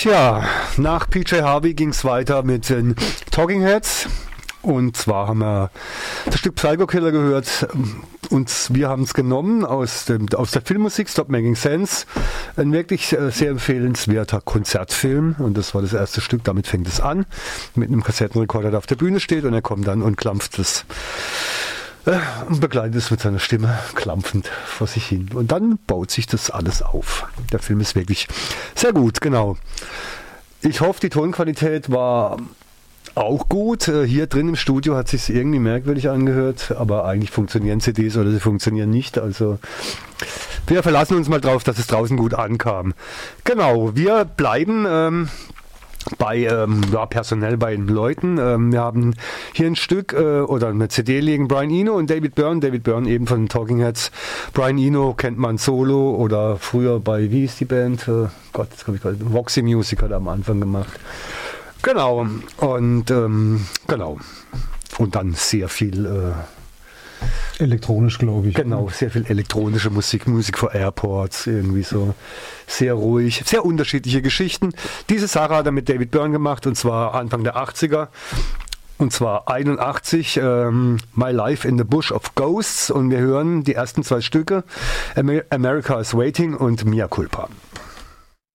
Tja, nach PJ Harvey ging es weiter mit den Talking Heads. Und zwar haben wir das Stück Psycho Killer gehört und wir haben es genommen aus der Filmmusik Stop Making Sense. Ein wirklich sehr empfehlenswerter Konzertfilm und das war das erste Stück, damit fängt es an, mit einem Kassettenrekorder, der auf der Bühne steht und er kommt dann und klampft es und begleitet es mit seiner Stimme klampfend vor sich hin. Und dann baut sich das alles auf. Der Film ist wirklich sehr gut, genau. Ich hoffe, die Tonqualität war auch gut. Hier drin im Studio hat es sich irgendwie merkwürdig angehört, aber eigentlich funktionieren CDs oder sie funktionieren nicht. Also wir verlassen uns mal drauf, dass es draußen gut ankam. Genau, wir bleiben personell bei den Leuten. Wir haben hier ein Stück oder eine CD liegen, Brian Eno und David Byrne. David Byrne eben von den Talking Heads. Brian Eno kennt man solo oder früher bei, wie hieß die Band? Jetzt komme ich gerade, Voxy Music hat er am Anfang gemacht. Genau, und genau. Und dann sehr viel elektronisch, glaube ich. Genau, sehr viel elektronische Musik, Musik für Airports, irgendwie so sehr ruhig, sehr unterschiedliche Geschichten. Diese Sache hat er mit David Byrne gemacht und zwar Anfang der 80er. Und zwar 81, My Life in the Bush of Ghosts und wir hören die ersten zwei Stücke, America is Waiting und Mea Culpa.